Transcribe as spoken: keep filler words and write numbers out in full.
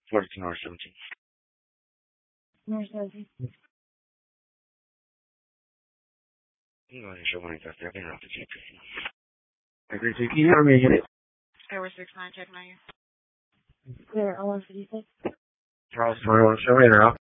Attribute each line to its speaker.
Speaker 1: forty-two North seventeen.
Speaker 2: North seventeen.
Speaker 1: You go ahead and show one that's there. They're off the G P.
Speaker 3: Agree, G P. How many hit it?
Speaker 2: Tower six nine, checking on you. Clear, I one fifty-six.
Speaker 3: Charles twenty-one, show me, they're off.